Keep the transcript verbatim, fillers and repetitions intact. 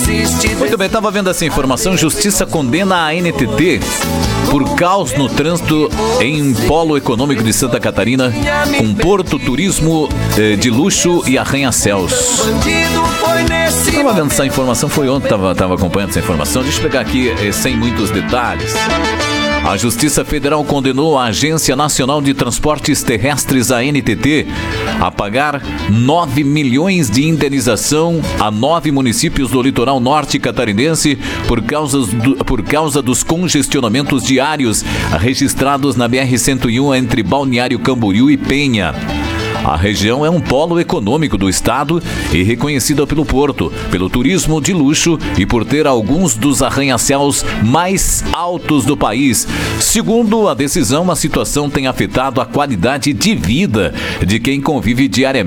Muito bem, estava vendo essa informação. Justiça condena a A N T T por caos no trânsito em polo econômico de Santa Catarina, com porto, turismo eh, de luxo e arranha-céus. Estava vendo essa informação, foi ontem, estava tava acompanhando essa informação. Deixa eu pegar aqui eh, sem muitos detalhes. A Justiça Federal condenou a Agência Nacional de Transportes Terrestres, a A N T T, a pagar nove milhões de indenização a nove municípios do litoral norte catarinense por causa, do, por causa dos congestionamentos diários registrados na B R cento e um entre Balneário Camboriú e Penha. A região é um polo econômico do estado e reconhecida pelo porto, pelo turismo de luxo e por ter alguns dos arranha-céus mais altos do país. Segundo a decisão, a situação tem afetado a qualidade de vida de quem convive diariamente